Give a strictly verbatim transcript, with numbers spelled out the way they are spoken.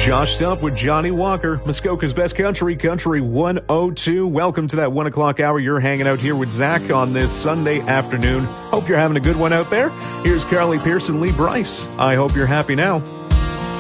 Josh Stump with Johnny Walker, Muskoka's best country, Country one oh two. Welcome to that one o'clock hour. You're hanging out here with Zach on this Sunday afternoon. Hope you're having a good one out there. Here's Carly Pearson, Lee Bryce. I hope you're happy now.